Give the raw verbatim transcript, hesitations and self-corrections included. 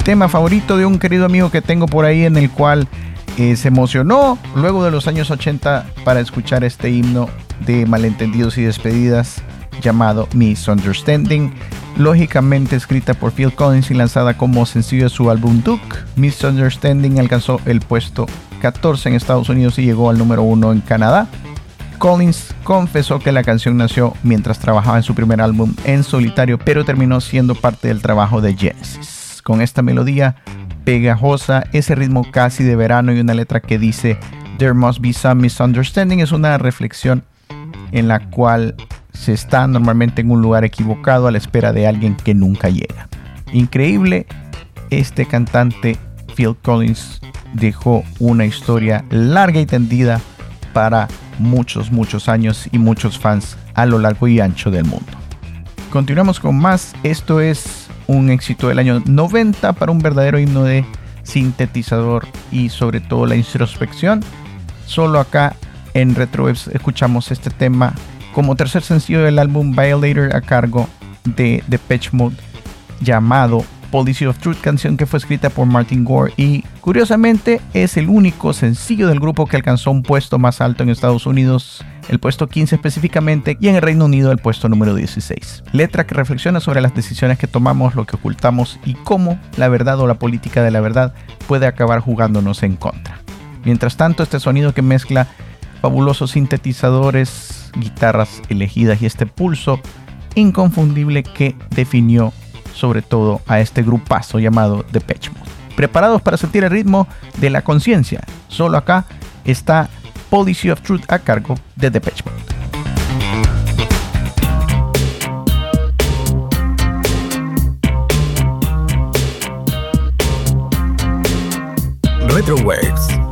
tema favorito de un querido amigo que tengo por ahí, en el cual eh, se emocionó luego de los años ochenta para escuchar este himno de malentendidos y despedidas llamado Misunderstanding, lógicamente escrita por Phil Collins y lanzada como sencillo de su álbum Duke. Misunderstanding alcanzó el puesto catorce en Estados Unidos y llegó al número uno en Canadá. Collins confesó que la canción nació mientras trabajaba en su primer álbum en solitario, pero terminó siendo parte del trabajo de Genesis. Con esta melodía pegajosa, ese ritmo casi de verano y una letra que dice "There must be some misunderstanding", es una reflexión en la cual se está normalmente en un lugar equivocado a la espera de alguien que nunca llega. Increíble, este cantante Phil Collins dejó una historia larga y tendida para muchos, muchos años y muchos fans a lo largo y ancho del mundo. Continuamos con más. Esto es un éxito del año noventa para un verdadero himno de sintetizador y sobre todo la introspección. Solo acá en Retrowebs escuchamos este tema como tercer sencillo del álbum Violator a cargo de Depeche Mode, llamado Policy of Truth, canción que fue escrita por Martin Gore y curiosamente es el único sencillo del grupo que alcanzó un puesto más alto en Estados Unidos, el puesto quince específicamente, y en el Reino Unido el puesto número dieciséis. Letra que reflexiona sobre las decisiones que tomamos, lo que ocultamos y cómo la verdad o la política de la verdad puede acabar jugándonos en contra. Mientras tanto, este sonido que mezcla fabulosos sintetizadores, guitarras elegidas y este pulso inconfundible que definió sobre todo a este grupazo llamado Depeche Mode. ¿Preparados para sentir el ritmo de la conciencia? Solo acá está Policy of Truth a cargo de Depeche Mode. Retrowaves.